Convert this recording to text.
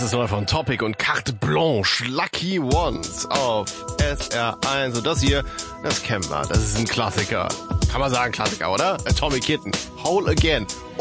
ist neu von Topic und Carte Blanche, Lucky Ones auf SR1. Und das hier, das kennen wir. Das ist ein Klassiker. Kann man sagen Klassiker, oder? Atomic Kitten, Whole Again.